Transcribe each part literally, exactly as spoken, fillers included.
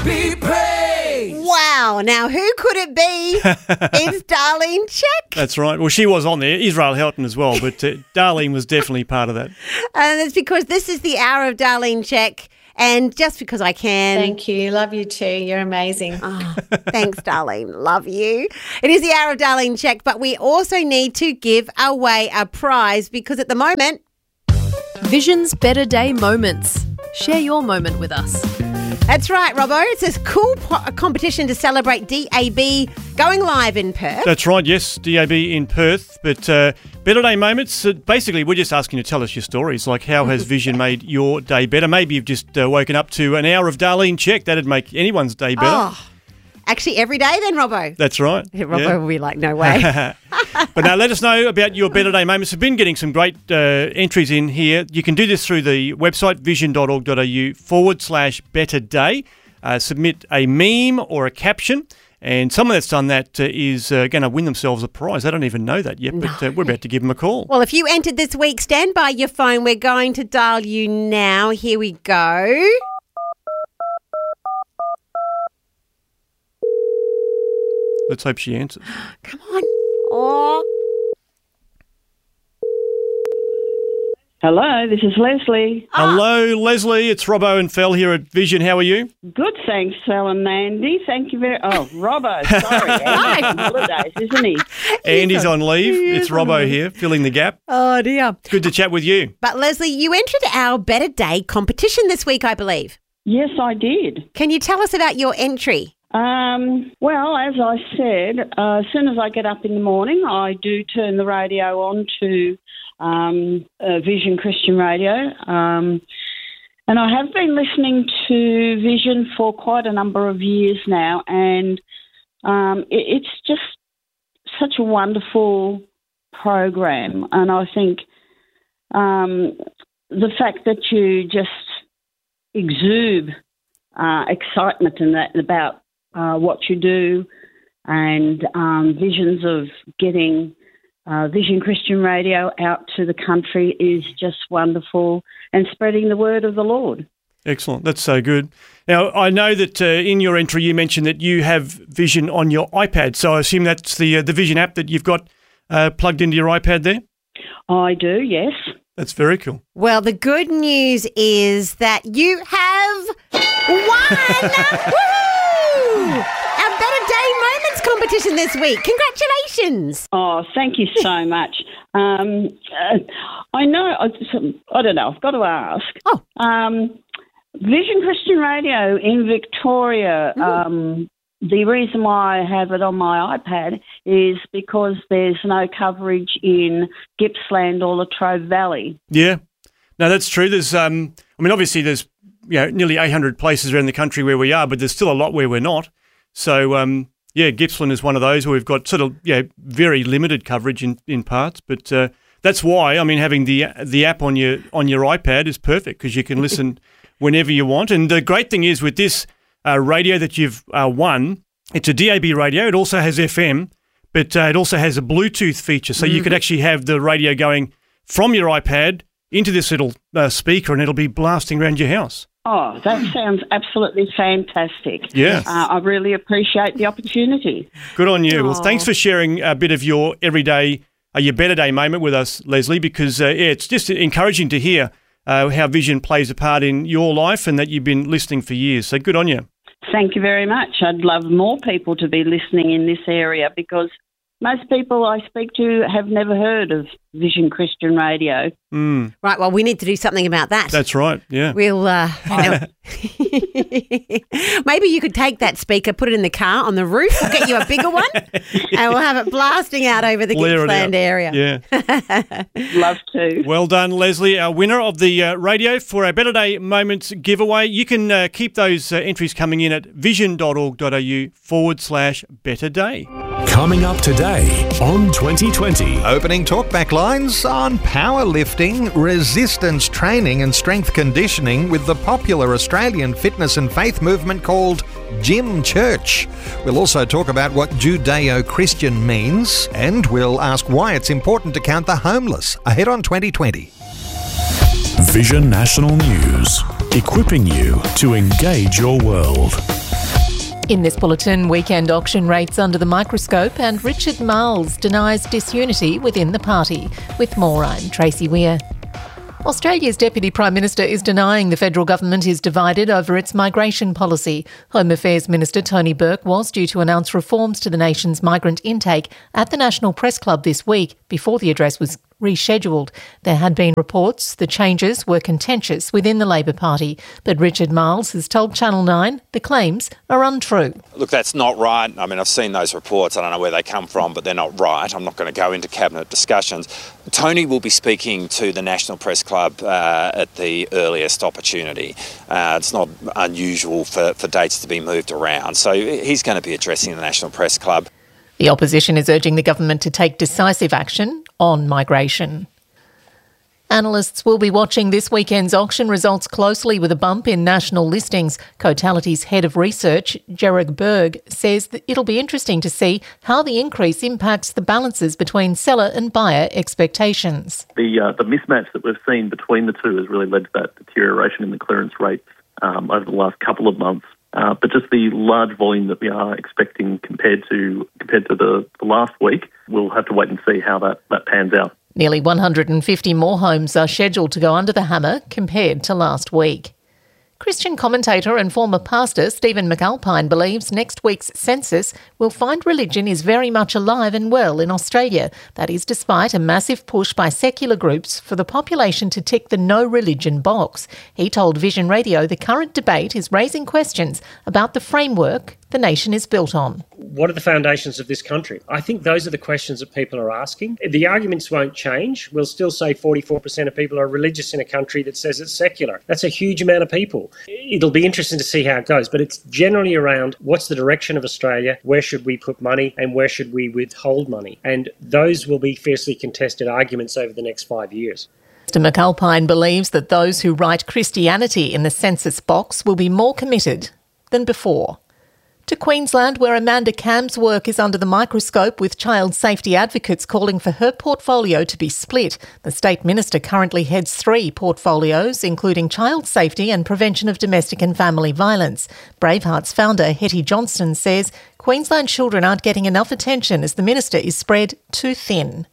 be praised. Wow. Now, who could it be? It's Darlene Zschech. That's right. Well, she was on there. Israel Houghton as well, but uh, Darlene was definitely part of that. And it's because this is the hour of Darlene Zschech. And just because I can. Thank you. Love you too. You're amazing. Oh, thanks, Darlene. Love you. It is the hour of Darlene Zschech, but we also need to give away a prize because at the moment... Vision's Better Day Moments. Share your moment with us. That's right, Robbo. It's a cool po- competition to celebrate D A B going live in Perth. That's right, yes, D A B in Perth. But uh, Better Day Moments, uh, basically we're just asking you to tell us your stories, like how has Vision made your day better? Maybe you've just uh, woken up to an hour of Darlene Zschech. That'd make anyone's day better. Oh, actually every day then, Robbo? That's right. Robbo yeah. will be like, no way. But now let us know about your Better Day Moments. We've been getting some great uh, entries in here. You can do this through the website vision.org.au forward slash better day. Uh, submit a meme or a caption. And someone that's done that uh, is uh, going to win themselves a prize. They don't even know that yet, but No. uh, we're about to give them a call. Well, if you entered this week, stand by your phone. We're going to dial you now. Here we go. Let's hope she answers. Come on. Oh. Hello, this is Leslie. Hello, Leslie. It's Robbo and Fel here at Vision. How are you? Good, thanks, Sal and Mandy. Thank you very... Oh, Robbo, sorry. Andy's on holidays, isn't he? Andy's on leave. he It's is on Robbo leave. here, filling the gap. Oh, dear. Good to chat with you. But, Leslie, you entered our Better Day competition this week, I believe. Yes, I did. Can you tell us about your entry? Um, well, as I said, uh, as soon as I get up in the morning, I do turn the radio on to um, uh, Vision Christian Radio. Um, and I have been listening to Vision for quite a number of years now, and um, it, it's just such a wonderful program. And I think um, the fact that you just exude uh, excitement and that about Uh, what you do and um, visions of getting uh, Vision Christian Radio out to the country is just wonderful, and spreading the word of the Lord. Excellent. That's so good. Now, I know that uh, in your entry you mentioned that you have Vision on your iPad, so I assume that's the uh, the Vision app that you've got uh, plugged into your iPad there? I do, yes. That's very cool. Well, the good news is that you have won! Woohoo! Our Better Day Moments competition this week. Congratulations. Oh, thank you so much. Um, uh, I know, I, I don't know, I've got to ask. Oh. Um, Vision Christian Radio in Victoria, Mm. um, the reason why I have it on my iPad is because there's no coverage in Gippsland or Latrobe Valley. Yeah. No, that's true. There's, um, I mean, obviously there's, you know, nearly eight hundred places around the country where we are, but there's still a lot where we're not. So, um, yeah, Gippsland is one of those where we've got sort of, you know, very limited coverage in, in parts. But uh, that's why, I mean, having the the app on your on your iPad is perfect because you can listen whenever you want. And the great thing is with this uh, radio that you've uh, won, it's a D A B radio. It also has F M, but uh, it also has a Bluetooth feature. So you could actually have the radio going from your iPad into this little uh, speaker and it'll be blasting around your house. Oh, that sounds absolutely fantastic. Yeah. Uh, I really appreciate the opportunity. Good on you. Well, Aw. thanks for sharing a bit of your everyday, uh, your better day moment with us, Leslie, because uh, yeah, it's just encouraging to hear uh, how Vision plays a part in your life and that you've been listening for years. So good on you. Thank you very much. I'd love more people to be listening in this area because most people I speak to have never heard of Vision Christian Radio. Mm, Right, well, we need to do something about that. that's right. Yeah. We'll, uh, no. Maybe you could take that speaker, put it in the car on the roof, we'll get you a bigger one, and we'll have it blasting out over the Blare it Gippsland out. area. Yeah. Love to. Well done, Leslie, our winner of the uh, radio for our Better Day Moments giveaway. You can uh, keep those uh, entries coming in at vision.org.au forward slash better day. Coming up today on twenty twenty. Opening talkback lines on powerlifting, resistance training and strength conditioning with the popular Australian fitness and faith movement called Gym Church. We'll also talk about what Judeo-Christian means, and we'll ask why it's important to count the homeless ahead on twenty twenty. Vision National News, equipping you to engage your world. In this bulletin, weekend auction rates under the microscope, and Richard Marles denies disunity within the party. With more, I'm Tracy Weir. Australia's Deputy Prime Minister is denying the federal government is divided over its migration policy. Home Affairs Minister Tony Burke was due to announce reforms to the nation's migrant intake at the National Press Club this week before the address was rescheduled. There had been reports the changes were contentious within the Labor Party, but Richard Marles has told Channel nine the claims are untrue. Look, that's not right. I mean, I've seen those reports. I don't know where they come from, but they're not right. I'm not going to go into cabinet discussions. Tony will be speaking to the National Press Club uh, at the earliest opportunity. Uh, it's not unusual for, for dates to be moved around. So he's going to be addressing the National Press Club. The opposition is urging the government to take decisive action on migration. Analysts will be watching this weekend's auction results closely with a bump in national listings. Cotality's head of research, Gerard Berg, says that it'll be interesting to see how the increase impacts the balances between seller and buyer expectations. The uh, the mismatch that we've seen between the two has really led to that deterioration in the clearance rates um, over the last couple of months. Uh, but just the large volume that we are expecting compared to compared to the, the last week, we'll have to wait and see how that, that pans out. Nearly one hundred fifty more homes are scheduled to go under the hammer compared to last week. Christian commentator and former pastor Stephen McAlpine believes next week's census will find religion is very much alive and well in Australia. That is despite a massive push by secular groups for the population to tick the no religion box. He told Vision Radio the current debate is raising questions about the framework the nation is built on. What are the foundations of this country? I think those are the questions that people are asking. The arguments won't change. We'll still say forty-four percent of people are religious in a country that says it's secular. That's a huge amount of people. It'll be interesting to see how it goes, but it's generally around what's the direction of Australia, where should we put money, and where should we withhold money? And those will be fiercely contested arguments over the next five years. Mister McAlpine believes that those who write Christianity in the census box will be more committed than before. To Queensland, where Amanda Camm's work is under the microscope, with child safety advocates calling for her portfolio to be split. The State Minister currently heads three portfolios, including child safety and prevention of domestic and family violence. Braveheart's founder, Hetty Johnston, says Queensland children aren't getting enough attention as the minister is spread too thin.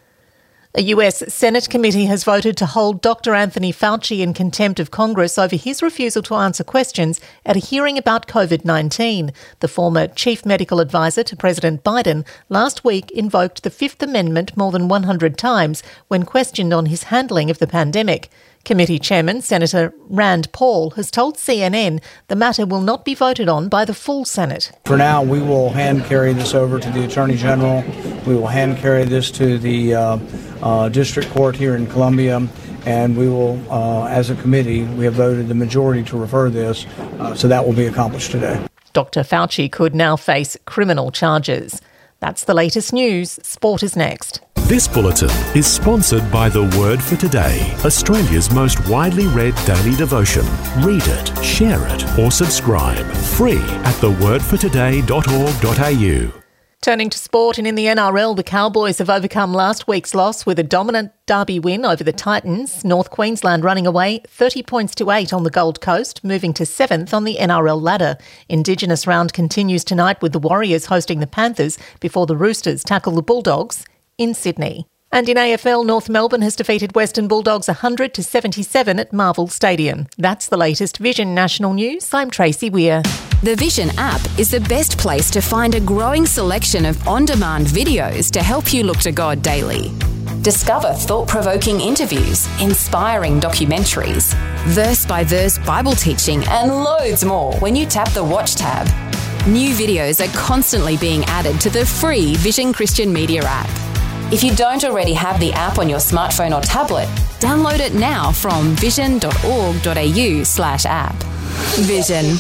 A U S Senate committee has voted to hold Doctor Anthony Fauci in contempt of Congress over his refusal to answer questions at a hearing about COVID nineteen. The former chief medical advisor to President Biden last week invoked the Fifth Amendment more than one hundred times when questioned on his handling of the pandemic. Committee Chairman Senator Rand Paul has told C N N the matter will not be voted on by the full Senate. For now, we will hand carry this over to the Attorney General. We will hand carry this to the uh, uh, District Court here in Columbia, and we will, uh, as a committee, we have voted the majority to refer this, uh, so that will be accomplished today. Doctor Fauci could now face criminal charges. That's the latest news. Sport is next. This bulletin is sponsored by The Word for Today, Australia's most widely read daily devotion. Read it, share it, or subscribe. Free at the word for today dot org dot a u. Turning to sport, and in the N R L, the Cowboys have overcome last week's loss with a dominant derby win over the Titans. North Queensland running away thirty points to eight on the Gold Coast, moving to seventh on the N R L ladder. Indigenous round continues tonight with the Warriors hosting the Panthers before the Roosters tackle the Bulldogs in Sydney. And in A F L, North Melbourne has defeated Western Bulldogs one hundred to seventy-seven at Marvel Stadium. That's the latest Vision National News. I'm Tracy Weir. The Vision app is the best place to find a growing selection of on-demand videos to help you look to God daily. Discover thought-provoking interviews, inspiring documentaries, verse-by-verse Bible teaching, and loads more when you tap the Watch tab. New videos are constantly being added to the free Vision Christian Media app. If you don't already have the app on your smartphone or tablet, download it now from vision dot org dot a u slash app. Vision.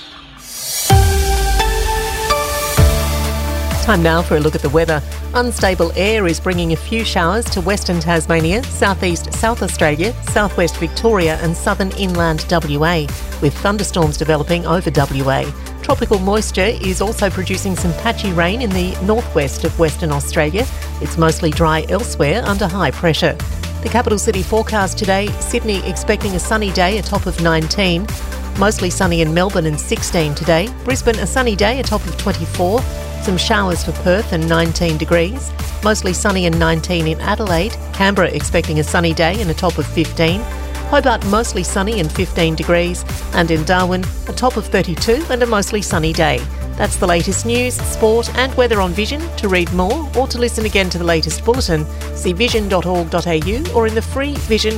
Time now for a look at the weather. Unstable air is bringing a few showers to Western Tasmania, southeast South Australia, southwest Victoria and southern inland W A, with thunderstorms developing over W A. Tropical moisture is also producing some patchy rain in the northwest of Western Australia. It's mostly dry elsewhere under high pressure. The capital city forecast today, Sydney expecting a sunny day, a top of nineteen. Mostly sunny in Melbourne and sixteen today. Brisbane, a sunny day, a top of twenty-four. Some showers for Perth and nineteen degrees. Mostly sunny and nineteen in Adelaide. Canberra expecting a sunny day and a top of fifteen. Hobart, mostly sunny and fifteen degrees. And in Darwin, a top of thirty-two and a mostly sunny day. That's the latest news, sport and weather on Vision. To read more or to listen again to the latest bulletin, see vision dot org dot a u or in the free Vision